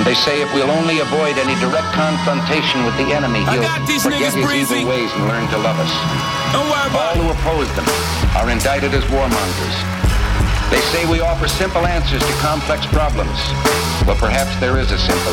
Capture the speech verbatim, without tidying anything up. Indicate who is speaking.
Speaker 1: And they say if we'll only avoid any direct confrontation with the enemy, he'll forget his
Speaker 2: breezy.
Speaker 1: evil ways and learn to love us.
Speaker 2: Don't worry about
Speaker 1: All who oppose them are indicted as warmongers. They say we offer simple answers to complex problems. Well, perhaps there is a simple